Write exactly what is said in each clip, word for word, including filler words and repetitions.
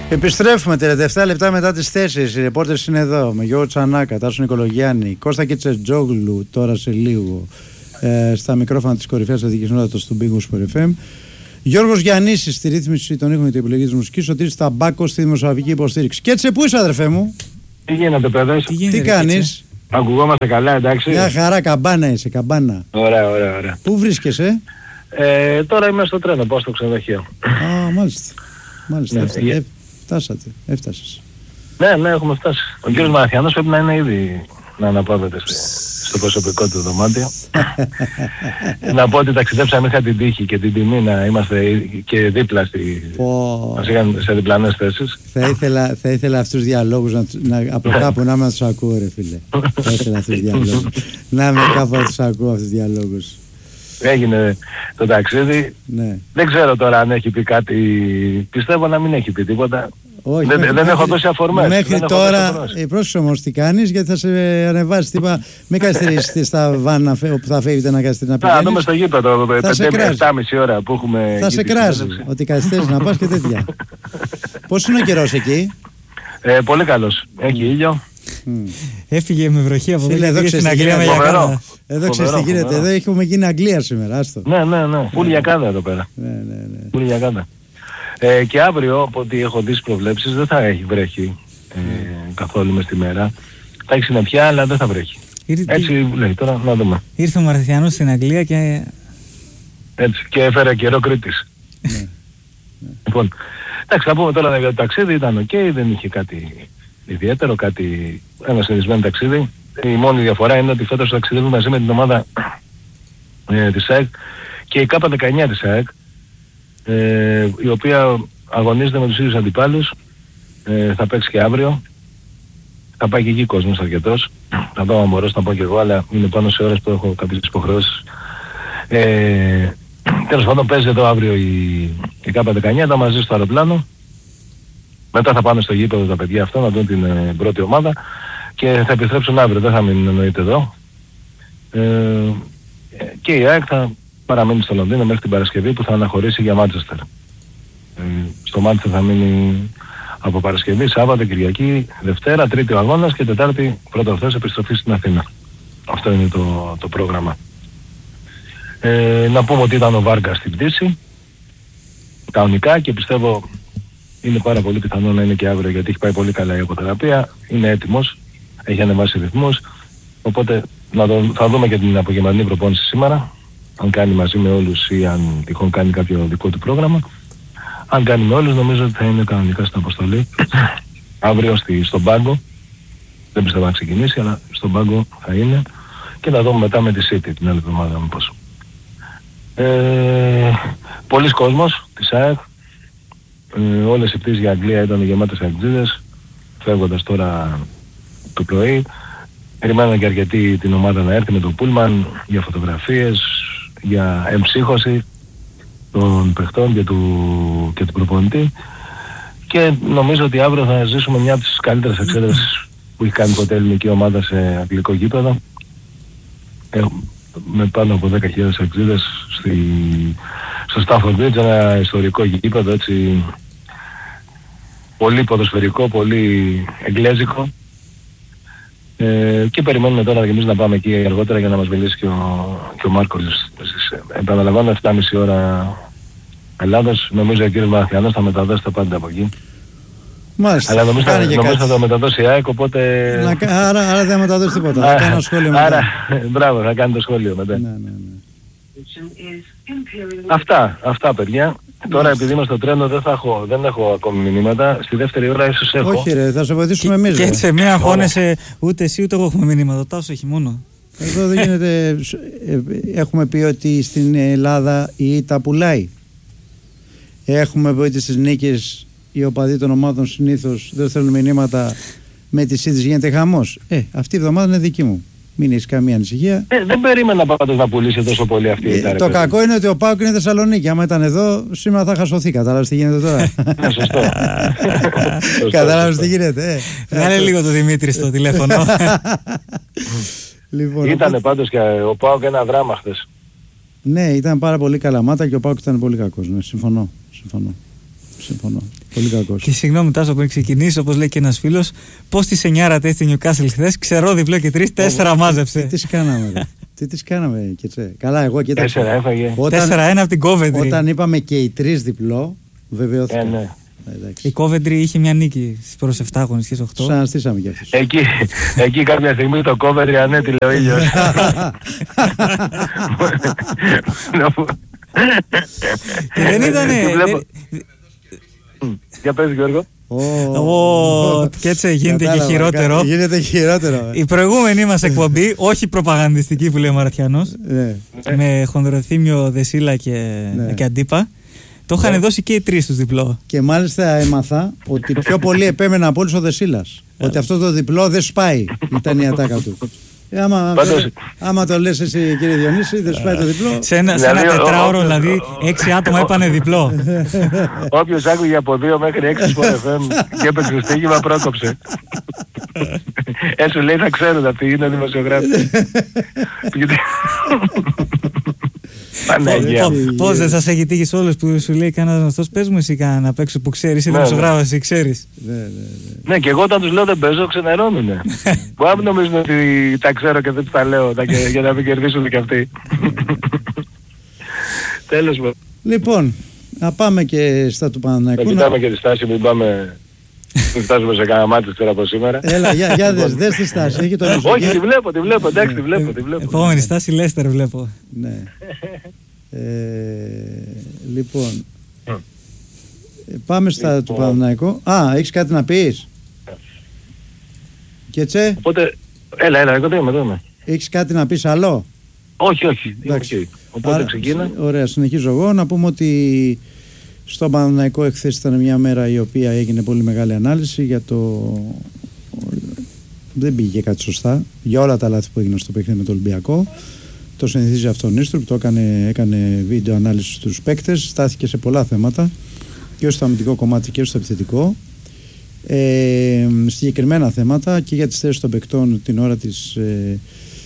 Επιστρέφουμε τριάντα επτά λεπτά μετά τις τέσσερις. Οι ρεπόρτερς είναι εδώ με Γιώργο Τσανάκα, Τάσο Νικολογιάννη, Κώστα Κετσετζόγλου τώρα σε λίγο ε, στα μικρόφωνα της κορυφαίας αδικησνότητας του Big Wings εφ εμ. Γιώργος Γιαννίσης στη ρύθμιση των ήχων και την επιλογή της μουσικής. Σωτήρης Ταμπάκος στη δημοσιογραφική υποστήριξη. Κέτσε, πού είσαι αδερφέ μου? Τι γίνεται παιδες? Τι, τι κάνεις? Ακουγόμαστε καλά, εντάξει? Μια χαρά, καμπάνα είσαι, καμπάνα. Ωραία, ωραία, ωραία. Πού βρίσκεσαι? Ε, τώρα είμαι στο τρένο, πάω στο ξενοδοχείο. Α, μάλιστα. Μάλιστα, Ναι, έφτα, ε, ε, φτάσατε, έφτασες. Ναι, ναι, έχουμε φτάσει. Ο κύριος Μαραθιανός πρέπει να είναι ήδη να αναπαύεται στο, στο προσωπικό του δωμάτιο. Να πω ότι ταξιδέψαμε, είχα την τύχη και την τιμή να είμαστε και δίπλα στη... Oh. Μας είχαν σε διπλανές θέσεις. Θα ήθελα, θα ήθελα αυτούς τους διαλόγους να, να, από κάπου να με τους ακούω ρε φίλε. Θα ήθελα αυτούς τους διαλόγους. Να με κάπου να τους ακούω αυτούς τους διαλόγους. Έγινε το ταξίδι. Ναι. Δεν ξέρω τώρα αν έχει πει κάτι. Πιστεύω να μην έχει πει τίποτα. Όχι, δεν μέχρι, δεν έχω μέχρι, δώσει αφορμές. Μέχρι τώρα, ε, πρόσεξε όμως τι κάνεις, γιατί θα σε ανεβάσει. Τύπα, μην καθυστερήσεις στα βάνα όπου θα φεύγετε να καθυστερήσεις να πηγαίνεις. Θα δούμε στο γήπεδο, επτά και μισή ώρα που έχουμε... Θα σε κράζει, ότι καθυστερήσεις να πας και τέτοια. Πώς είναι ο καιρός εκεί? Ε, πολύ καλός. Έχει ήλιο. Mm. Έφυγε με βροχή από Φίλε, εδώ στην Αγγλία με γιακάδα. Εδώ ξέρεις τι γίνεται, εδώ έχουμε γίνει Αγγλία σήμερα, άστο. Ναι, ναι, ναι, φουλ γιακάδα εδώ πέρα. Ναι, ναι, ναι. Φουλ γιακάδα. Ε, και αύριο, από ό,τι έχω δει στις προβλέψεις, δεν θα έχει βρέχει ε, καθόλου μες τη μέρα. Θα έχει συννεφιά, αλλά δεν θα βρέχει. Ήρθε... Έτσι λέει, τώρα να δούμε. Ήρθε ο Μαραθιανός στην Αγγλία και... Έτσι, και έφερε καιρό Κρήτης. Λοιπόν, εντάξει, θα πούμε τώρα για το ταξίδι, ήταν οκ, okay, δεν είχε κάτι ιδιαίτερο, κάτι, ένα συνηθισμένο ταξίδι. Η μόνη διαφορά είναι ότι φέτος ταξιδεύουμε μαζί με την ομάδα ε, της ΑΕΚ και η ΚΑΠΑ δεκαεννιά της ΑΕΚ, ε, η οποία αγωνίζεται με τους ίδιους αντιπάλους, ε, θα παίξει και αύριο. Θα πάει και εκεί κόσμος αρκετός. Θα πάω αν μπορώ να πάω και εγώ, αλλά είναι πάνω σε ώρες που έχω κάποιες υποχρεώσεις. Ε, τέλος πάντων παίζει εδώ αύριο η, η ΚΑΠΑ δεκαεννιά, ήταν μαζί στο αεροπλάνο. Μετά θα πάνε στο γήπεδο τα παιδιά αυτά να δουν την ε, πρώτη ομάδα και θα επιστρέψουν αύριο, δεν θα μείνουν εννοείται εδώ. Ε, και η ΑΕΚ θα παραμείνει στο Λονδίνο μέχρι την Παρασκευή που θα αναχωρήσει για Μάντσεστερ. Ε, στο Μάντσεστερ θα μείνει από Παρασκευή, Σάββατο, Κυριακή, Δευτέρα, Τρίτη ο αγώνας και Τετάρτη πρώτο αυτός επιστροφή στην Αθήνα. Αυτό είναι το, το πρόγραμμα. Ε, να πούμε ότι ήταν ο Βάρκα στην πτήση, κανονικά, και πιστεύω είναι πάρα πολύ πιθανό να είναι και αύριο γιατί έχει πάει πολύ καλά η οικοθεραπεία, είναι έτοιμος, έχει ανεβάσει ρυθμούς, οπότε να το, θα δούμε και την απογευματινή προπόνηση σήμερα, αν κάνει μαζί με όλους ή αν τυχόν κάνει κάποιο δικό του πρόγραμμα. Αν κάνει με όλους νομίζω ότι θα είναι κανονικά στην αποστολή αύριο στη, στον πάγκο, δεν πιστεύω να ξεκινήσει, αλλά στον πάγκο θα είναι και να δούμε μετά με τη City την άλλη εβδομάδα μήπως. Ε, πολλοί κόσμος της ΑΕΚ, ε, όλες οι πτήσεις για Αγγλία ήταν γεμάτες αγγλίδες, φεύγοντας τώρα το πρωί. Περιμέναν και αρκετοί την ομάδα να έρθει με το πούλμαν για φωτογραφίες, για εμψύχωση των παιχτών και του, και του προπονητή, και νομίζω ότι αύριο θα ζήσουμε μια από τις καλύτερες εξέδρες που έχει κάνει ποτέ ελληνική ομάδα σε αγγλικό γήπεδο. Ε, με πάνω από δέκα χιλιάδες αξίδες στη, στο Stafford Bridge, ένα ιστορικό γήπεδο, έτσι πολύ ποδοσφαιρικό, πολύ εγγλέζικο, ε, και περιμένουμε τώρα και εμείς να πάμε εκεί αργότερα για να μας μιλήσει και ο, και ο Μάρκος. Επαναλαμβάνω επτά και μισή ώρα Ελλάδος, νομίζω ο κύριος Μαραθιανός θα μεταδώσει τα πάντα από εκεί. Μάλιστα. Αλλά νομίζω, θα, νομίζω θα το μεταδώσει η ΑΕΚ, οπότε... Να, άρα, άρα δεν θα μεταδώσει τίποτα, θα κάνω σχόλιο μετά. Άρα, μπράβο, θα κάνει το σχόλιο μετά. Ναι, ναι, ναι. Αυτά, αυτά παιδιά. Τώρα επειδή είμαι στο τρένο δεν, θα έχω, δεν έχω ακόμη μηνύματα. Στη δεύτερη ώρα ίσως έχω. Όχι ρε, θα σε βοηθήσουμε εμείς. Και έτσι σε μία αγχώνεσαι, ούτε εσύ ούτε εγώ έχουμε μηνύματα. Τάσο έχει μόνο. Εδώ δεν γίνεται. Έχουμε πει ότι στην Ελλάδα η ήττα πουλάει. Έχουμε πει ότι στις νίκες οι οπαδοί των ομάδων συνήθως δεν θέλουν μηνύματα, με τις ήττες γίνεται χαμός. Ε, αυτή η εβδομάδα είναι δική μου. Μην έχεις καμία ανησυχία. Ε, δεν περίμενα πάντως να πουλήσει τόσο πολύ αυτή η ήττα. Ε, το κακό είναι ότι ο ΠΑΟΚ είναι Θεσσαλονίκη. Άμα ήταν εδώ, σήμερα θα είχα σωθεί. Κατάλαβες τι γίνεται τώρα? Ναι, σωστό. Κατάλαβες τι γίνεται. Βγάλε λίγο το Δημήτρη στο τηλέφωνο. Λοιπόν, ήτανε οπότε... πάντως και ο ΠΑΟΚ ένα δράμα χθες. Ναι, ήταν πάρα πολύ καλά μάτα και ο ΠΑΟΚ ήταν πολύ κακός. Ναι, συμφωνώ. συμφωνώ. Συμφωνώ. Πολύ κακός. Και συγγνώμη, Τάσο, πριν ξεκινήσει, όπως λέει και ένας φίλος, πώς τη εννιά τέστη η Νιουκάσλ χθες, ξερό διπλό και τρεις, τέσσερα μάζεψε. Τι τις κάναμε, ρε. Τι τις κάναμε, Κετσέ. Καλά, εγώ κοίτα. Τέσσερα έφαγε. τέσσερα ένα από την Coventry. Όταν είπαμε και οι τρεις διπλό, βεβαιώθηκα. Ε, ναι. Η Coventry είχε μια νίκη προς επτά αγωνιστικές οκτώ. Τους αναστήσαμε κι αυτούς. Εκεί, εκεί κάποια στιγμή το Coventry ανέτειλε ο ήλιος. Και δεν ήτανε... Για πες, Γιώργο. Ω, και έτσι γίνεται και χειρότερο. Γίνεται χειρότερο. Η προηγούμενη μας εκπομπή, όχι προπαγανδιστική που λέει ο Μαρατιανός, με χονδροθύμιο Δεσίλα και Αντίπα, το είχαν δώσει και οι τρεις στους διπλό. Και μάλιστα έμαθα ότι πιο πολύ επέμενα από όλους ο Δεσίλας. Ότι αυτό το διπλό δεν σπάει, ήταν η ατάκα του. Ε, άμα, Πάντως... άμα το λες εσύ, κύριε Διονύση, δεν σπάει το διπλό. Σε ένα, σε ένα τετράωρο, δηλαδή, έξι άτομα έπανε διπλό. Όποιος άκουγε από δύο μέχρι έξι Sport εφ εμ και έπαιξε στο στοίχημα, πρόκοψε. Έτσι λέει, θα ξέρουν αυτοί, είναι δημοσιογράφοι. Παναγία. Πώς δεν σας έχει τύχει σε όλους που σου λέει κανένας γνωστός, πες μου εσύ κανένα απ' έξω που ξέρεις, είσαι δημοσιογράφος, εσύ ξέρεις. Ναι, και εγώ όταν τους λέω δεν παίζω, ξενερώνουνε. Μπορεί να νομίζουν ότι τα ξέρω και δεν τους τα λέω για να μην κερδίσουν και αυτοί. Τέλος μου. Λοιπόν, να πάμε και στα του Παναθηναϊκού. Να κοιτάμε και τη στάση, μην πάμε... Μην φτάσουμε σε κανένα μάτι τώρα από σήμερα. Έλα, για, για δες, δες τη στάση. Έχει το όχι, τη βλέπω, τη βλέπω, εντάξει, τη βλέπω, τη βλέπω. Επόμενη στάση, Λέστερ βλέπω. Ναι. Ε, λοιπόν, ε, πάμε στα του Παναθηναϊκού. Α, έχεις κάτι να πεις? Και τσε. Οπότε, έλα, έλα, εγώ δεν είμαι. Έχεις κάτι να πεις άλλο? Όχι, όχι. Εντάξει. Οπότε άρα, ξεκίνα. Ωραία, συνεχίζω εγώ. Να πούμε ότι στο Παναθηναϊκό εχθές ήταν μια μέρα η οποία έγινε πολύ μεγάλη ανάλυση για το... Δεν πήγε κάτι σωστά για όλα τα λάθη που έγιναν στο παιχνίδι με το Ολυμπιακό. Το συνηθίζει αυτό ο Νίστρου που το έκανε, έκανε βίντεο ανάλυση στους παίκτες, στάθηκε σε πολλά θέματα και στο αμυντικό κομμάτι και στο επιθετικό. Ε, συγκεκριμένα θέματα και για τις θέσεις των παικτών την ώρα της, ε,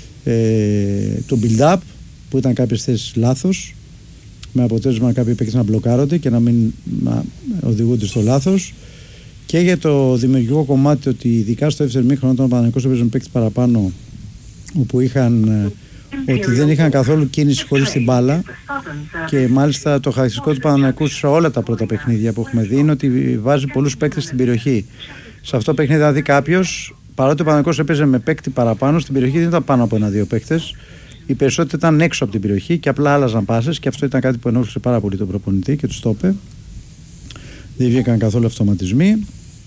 ε, του build-up που ήταν κάποιες θέσεις λάθος, με αποτέλεσμα κάποιοι παίκτες να μπλοκάρονται και να μην να οδηγούνται στο λάθος, και για το δημιουργικό κομμάτι ότι ειδικά στο δεύτερο μήχρονο όταν ο Παναθηναϊκός έπαιζε με παίκτες παραπάνω όπου είχαν, ότι δεν είχαν καθόλου κίνηση χωρίς την μπάλα, και μάλιστα το χαρακτηριστικό του Παναθηναϊκού σε όλα τα πρώτα παιχνίδια που έχουμε δει είναι ότι βάζει πολλούς παίκτες στην περιοχή. Σε αυτό το παιχνίδι θα δει κάποιος, παρότι ο Παναθηναϊκός έπαιζε με παίκτη παραπάνω, στην περιοχή δεν ήταν πάνω από ένα-δύο παίκτες. Οι περισσότεροι ήταν έξω από την περιοχή και απλά άλλαζαν πάσες, και αυτό ήταν κάτι που ενόχλησε πάρα πολύ τον προπονητή και τους το είπε. Δεν βγήκαν καθόλου αυτοματισμοί.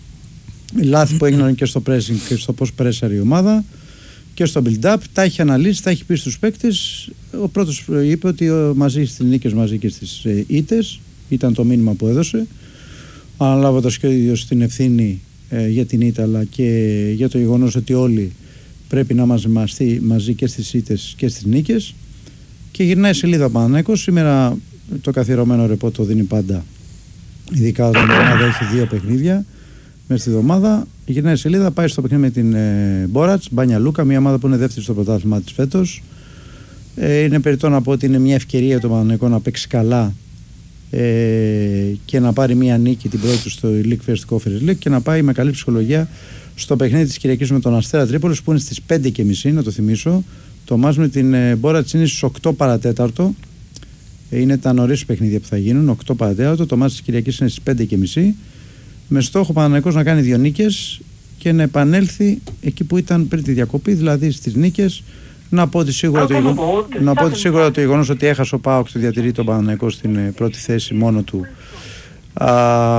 Λάθη που έγιναν και στο pressing και στο πώς πρέσαρε η ομάδα και στο build-up, τα έχει αναλύσει, τα έχει πει στους παίκτες. Ο πρώτος είπε ότι μαζί στις νίκες, μαζί και στις ήττες, ήταν το μήνυμα που έδωσε, αναλάβοντας και ο ίδιος την ευθύνη ε, για την ήττα, αλλά και για το γεγονός ότι όλοι πρέπει να είμαστε μαζί, μαζί και στις ήττες και στις νίκες. Και γυρνάει σελίδα Παναθηναϊκός. Σήμερα το καθιερωμένο ρεπό το δίνει πάντα, ειδικά όταν η ομάδα έχει δύο παιχνίδια μέσα στη εβδομάδα. Γυρνάει σελίδα, πάει στο παιχνίδι με την ε, Μπόρατς, Μπάνια Λούκα, μια ομάδα που είναι δεύτερη στο πρωτάθλημα της φέτος. Ε, είναι περιττό να πω ότι είναι μια ευκαιρία για τον Παναθηναϊκό να παίξει καλά ε, και να πάρει μια νίκη την πρώτη στο League First Conference League και να πάει με καλή ψυχολογία στο παιχνίδι της Κυριακής με τον Αστέρα Τρίπολης που είναι στις πέντε και μισή, να το θυμίσω. Το μάτς με την ε, Μπόρατς είναι στις οκτώ παρατέταρτο. Ε, είναι τα νωρίς παιχνίδια που θα γίνουν, οκτώ παρατέταρτο. Το μάτς της Κυριακής είναι στις πέντε και μισή. Με στόχο ο Παναθηναϊκός να κάνει δύο νίκες και να επανέλθει εκεί που ήταν πριν τη διακοπή, δηλαδή στις νίκες. Να πω ότι σίγουρα το, γεγον... να πω ότι σίγουρα το γεγονός ότι έχασε ο ΠΑΟΚ το διατηρεί τον Παναθηναϊκό στην πρώτη θέση μόνο του. Α,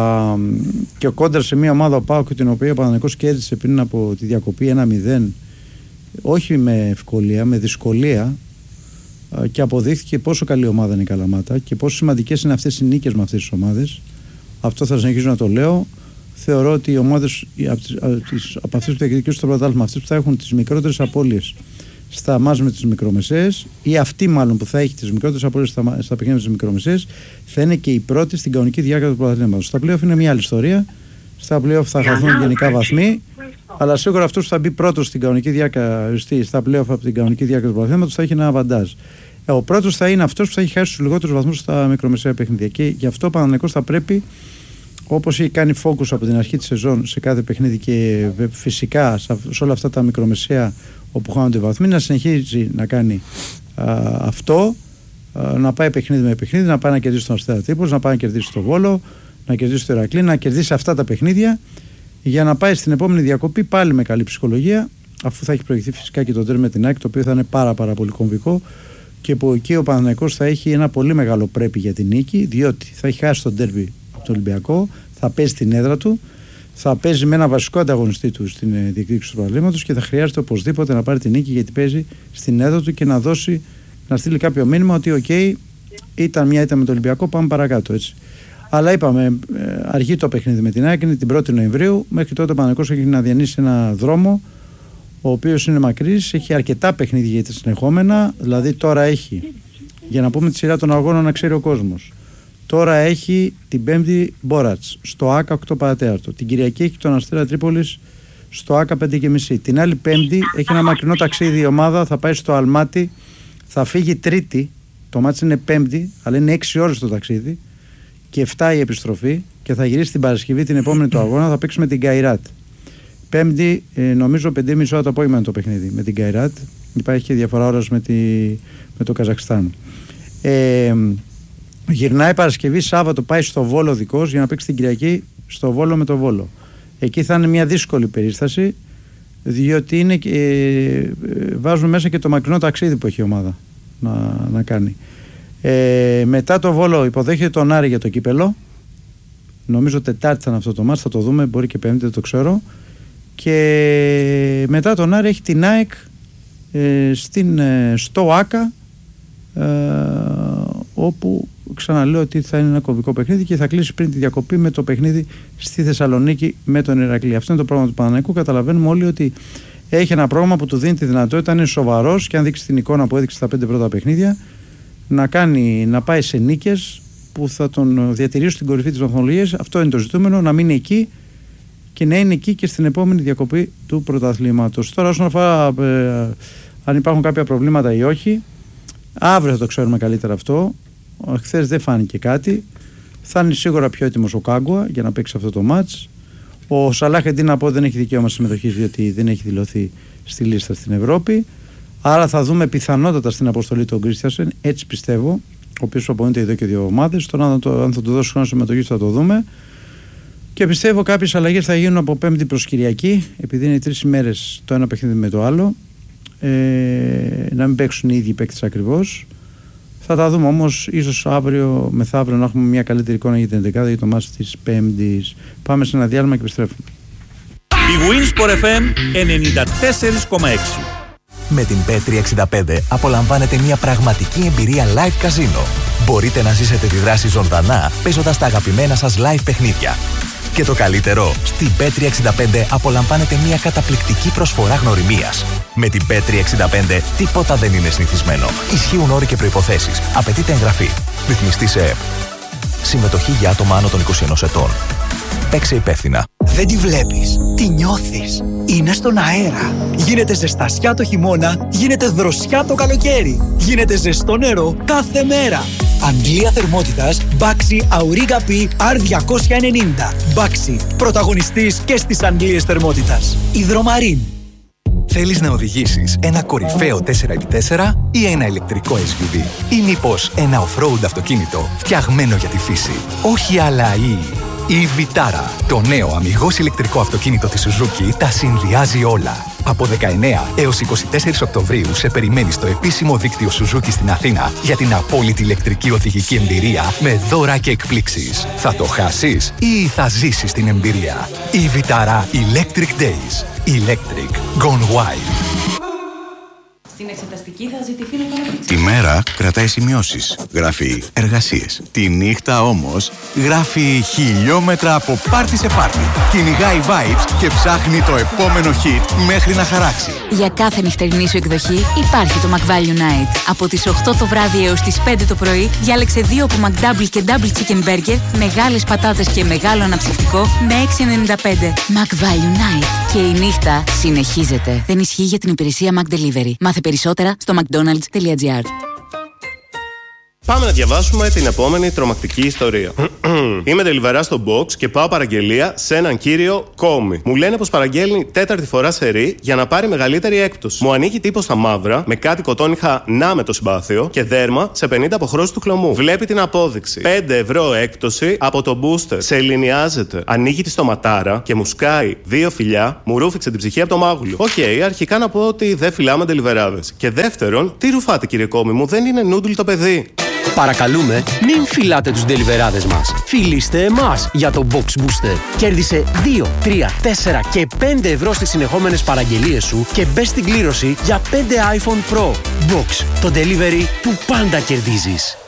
και κόντρα σε μια ομάδα ο ΠΑΟΚ την οποία ο Παναθηναϊκός κέρδισε πριν από τη διακοπή ένα μηδέν, όχι με ευκολία, με δυσκολία, α, και αποδείχθηκε πόσο καλή ομάδα είναι η Καλαμάτα και πόσο σημαντικές είναι αυτές οι νίκες με αυτές τις ομάδες. Αυτό θα συνεχίσω να το λέω. Θεωρώ ότι οι ομάδες από αυτές που θα εκδικήσουν στο πρωτάθλημα, αυτές που θα έχουν τις μικρότερες απώλειες στα μάτς με τις μικρομεσαίες, ή αυτή μάλλον που θα έχει τις μικρότερες απώλειες στα, στα παιχνίδια με τις μικρομεσαίες, θα είναι και η πρώτη στην κανονική διάρκεια του πρωταθλήματος. Στα play-off είναι μια άλλη ιστορία. Στα play-off θα χαθούν γενικά βαθμοί, αλλά σίγουρα αυτός που θα μπει πρώτος στην κανονική διάρκεια, στα play-off από την κανονική διάρκεια του πρωταθλήματος θα έχει ένα αβαντάζ. Ο πρώτος θα είναι αυτός που θα έχει χάσει τους λιγότερους βαθμούς στα μικρομεσαία παιχνίδια. Και γι' αυτό ο Παναθηναϊκός θα πρέπει όπως έχει κάνει focus από την αρχή της σεζόν σε κάθε παιχνίδι και φυσικά σε όλα αυτά τα μικρομεσαία όπου χάνονται βαθμοί, να συνεχίζει να κάνει α, αυτό, α, να πάει παιχνίδι με παιχνίδι, να πάει να κερδίσει τον Αστέρα Τρίπολης, να πάει να κερδίσει το Βόλο, να κερδίσει το Ηρακλή, να κερδίσει αυτά τα παιχνίδια για να πάει στην επόμενη διακοπή πάλι με καλή ψυχολογία, αφού θα έχει προηγηθεί φυσικά και το τέρμι με την ΑΕΚ, το οποίο θα είναι πάρα, πάρα πολύ κομβικό και που εκεί ο Παναθηναϊκός θα έχει ένα πολύ μεγάλο πρέπει για την νίκη, διότι θα έχει χάσει τον ντέρμπι από τον Ολυμπιακό, θα παίζει την έδρα του, θα παίζει με ένα βασικό ανταγωνιστή του στην διεκδίκηση του πρωταθλήματος και θα χρειάζεται οπωσδήποτε να πάρει την νίκη γιατί παίζει στην έδρα του και να δώσει, να στείλει κάποιο μήνυμα ότι οκ, okay, ήταν μια ήττα με τον Ολυμπιακό, πάμε παρακάτω έτσι. Αλλά είπαμε, αργεί το παιχνίδι με την ΑΕΚ, είναι την πρώτη Νοεμβρίου. Μέχρι τότε ο Παναθηναϊκός έχει να διανύσει ένα δρόμο, ο οποίος είναι μακρύς, έχει αρκετά παιχνίδια για τα συνεχόμενα. Δηλαδή, τώρα έχει, για να πούμε τη σειρά των αγώνων, να ξέρει ο κόσμος. Τώρα έχει την Πέμπτη Μπόρατς στο ΆΚΑ οκτώ παρατέταρτο. Την Κυριακή έχει τον Αστέρα Τρίπολης στο ΆΚΑ πέντε και μισή. Την άλλη Πέμπτη έχει ένα μακρινό ταξίδι η ομάδα, θα πάει στο Αλμάτι, θα φύγει Τρίτη. Το μάτς είναι Πέμπτη, αλλά είναι έξι ώρες το ταξίδι. Και εφτά η επιστροφή και θα γυρίσει την Παρασκευή την επόμενη του αγώνα, θα παίξει με την Καϊράτ. Πέμπτη, ε, νομίζω πέντε και μισή ώρα το απόγευμα είναι το παιχνίδι με την Καϊράτ. Υπάρχει και διαφορά ώρας με, τη, με το Καζακστάν. Ε, γυρνάει Παρασκευή, Σάββατο πάει στο Βόλο δικός για να παίξει την Κυριακή στο Βόλο με το Βόλο. Εκεί θα είναι μια δύσκολη περίσταση, διότι είναι, ε, βάζουν μέσα και το μακρινό ταξίδι που έχει η ομάδα να, να κάνει. Ε, μετά το Βόλο υποδέχεται τον Άρη για το κύπελο. Νομίζω Τετάρτη θα είναι αυτό το μάτς, θα το δούμε, μπορεί και Πέμπτη, δεν το ξέρω. Και μετά τον Άρη έχει την ΑΕΚ ε, στην, ε, στο ΆΚΑ, ε, όπου ξαναλέω ότι θα είναι ένα κομβικό παιχνίδι και θα κλείσει πριν τη διακοπή με το παιχνίδι στη Θεσσαλονίκη με τον Ηρακλή. Αυτό είναι το πρόγραμμα του Παναθηναϊκού. Καταλαβαίνουμε όλοι ότι έχει ένα πρόγραμμα που του δίνει τη δυνατότητα, είναι σοβαρός και αν δείξει την εικόνα που έδειξε στα πέντε πρώτα παιχνίδια, να, κάνει, να πάει σε νίκες που θα τον διατηρήσουν στην κορυφή της βαθμολογίας. Αυτό είναι το ζητούμενο, να μείνει εκεί και να είναι εκεί και στην επόμενη διακοπή του πρωταθλήματος. Τώρα όσον αφορά ε, αν υπάρχουν κάποια προβλήματα ή όχι, αύριο θα το ξέρουμε καλύτερα αυτό. Χθες δεν φάνηκε κάτι. Θα είναι σίγουρα πιο έτοιμος ο Κάγκουα για να παίξει αυτό το μάτς. Ο Σαλάχ, εντί να πω, δεν έχει δικαίωμα συμμετοχής διότι δεν έχει δηλωθεί στη λίστα στην Ευρώπη. Άρα θα δούμε πιθανότατα στην αποστολή τον Κρίστιανσεν, έτσι πιστεύω, ο οποίος προπονείται εδώ και δύο ομάδες. Τώρα αν, το, αν θα του δώσει χρόνο συμμετοχή θα το δούμε. Και πιστεύω κάποιες αλλαγές θα γίνουν από Πέμπτη προς Κυριακή, επειδή είναι τρεις ημέρες το ένα παιχνίδι με το άλλο. Ε, να μην παίξουν οι ίδιοι παίκτες ακριβώς. Θα τα δούμε όμως, ίσως αύριο μεθαύριο να έχουμε μια καλύτερη εικόνα για την εντεκάδα για το μάτς της Πέμπτης. Πάμε σε ένα διάλειμμα και επιστρέφουμε. Η Winsport εφ εμ ενενήντα τέσσερα κόμμα έξι. Με την πι τριακόσια εξήντα πέντε απολαμβάνετε μια πραγματική εμπειρία live καζίνο. Μπορείτε να ζήσετε τη δράση ζωντανά παίζοντας τα αγαπημένα σας live παιχνίδια. Και το καλύτερο, στην πι τριακόσια εξήντα πέντε απολαμβάνετε μια καταπληκτική προσφορά γνωριμίας. Με την πι τριακόσια εξήντα πέντε τίποτα δεν είναι συνηθισμένο. Ισχύουν όροι και προϋποθέσεις. Απαιτείται εγγραφή. Ρυθμιστή σε ΕΕΠ. Συμμετοχή για άτομα άνω των είκοσι ενός ετών. Παίξε υπεύθυνα. Δεν τη βλέπεις, τη νιώθεις. Είναι στον αέρα. Γίνεται ζεστασιά το χειμώνα, γίνεται δροσιά το καλοκαίρι. Γίνεται ζεστό νερό κάθε μέρα. Αντλία θερμότητας Baxi Auriga P αρ διακόσια ενενήντα. Baxi, πρωταγωνιστής και στις αντλίες θερμότητας. Υδρομαρίν. Θέλεις να οδηγήσεις ένα κορυφαίο τέσσερα επί τέσσερα ή ένα ηλεκτρικό ες γιου βι ή μήπως ένα off-road αυτοκίνητο φτιαγμένο για τη φύση? Όχι άλλα ή... Η Vitara, το νέο αμιγώς ηλεκτρικό αυτοκίνητο της Suzuki, τα συνδυάζει όλα. Από δεκαεννέα έως είκοσι τέσσερις Οκτωβρίου σε περιμένει στο επίσημο δίκτυο Suzuki στην Αθήνα για την απόλυτη ηλεκτρική οδηγική εμπειρία με δώρα και εκπλήξεις. Θα το χάσεις ή θα ζήσεις την εμπειρία? Η Vitara Electric Days. Electric Gone Wild. Στην εξεταστική θα ζητηθεί να επαναπτύξει. Τη μέρα κρατάει σημειώσεις, γράφει εργασίες. Τη νύχτα όμως γράφει χιλιόμετρα από πάρτι σε πάρτι. Κυνηγάει vibes και ψάχνει το επόμενο hit μέχρι να χαράξει. Για κάθε νυχτερινή σου εκδοχή υπάρχει το McValue Night. Από τις οκτώ το βράδυ έως τις πέντε το πρωί διάλεξε δύο από McDouble και Double Chicken Burger, μεγάλες πατάτες και μεγάλο αναψυκτικό με έξι ενενήντα πέντε. McValue Night. Και η νύχτα συνεχίζεται. Δεν ισχύει για την υπηρεσία McDelivery. Μάθε περισσότερα στο mcdonalds τελεία gr. Πάμε να διαβάσουμε την επόμενη τρομακτική ιστορία. Είμαι deliverá στο box και πάω παραγγελία σε έναν κύριο Κόμι. Μου λένε πως παραγγέλνει τέταρτη φορά σερί για να πάρει μεγαλύτερη έκπτωση. Μου ανοίγει τύπο στα μαύρα με κάτι κοτόνιχα να με το συμπάθειο και δέρμα σε πενήντα αποχρώσεις του χλωμού. Βλέπει την απόδειξη. πέντε ευρώ έκπτωση από το booster. Σε ελληνιάζεται. Ανοίγει τη στοματάρα και μου σκάει δύο φιλιά, μου ρούφηξε την ψυχή από το μάγουλο. Οκ, okay, αρχικά να πω ότι δεν φυλάμε deliverάδες. Και δεύτερον, τι ρουφάτε κύριε Κόμι μου, δεν είναι νούντλ το παιδί. Παρακαλούμε, μην φιλάτε τους ντελιβεράδες μας. Φιλήστε εμάς για το Box Booster. Κέρδισε δύο, τρία, τέσσερα και πέντε ευρώ στις συνεχόμενες παραγγελίες σου και μπες στην κλήρωση για πέντε iPhone Pro. Box, το delivery που πάντα κερδίζεις.